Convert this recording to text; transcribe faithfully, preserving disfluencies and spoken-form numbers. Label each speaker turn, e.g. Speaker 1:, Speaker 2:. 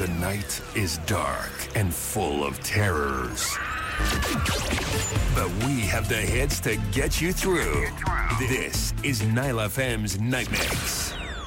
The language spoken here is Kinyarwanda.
Speaker 1: The night is dark and full of terrors. But we have the hits to get you through. This is Nile F M's Night Mix.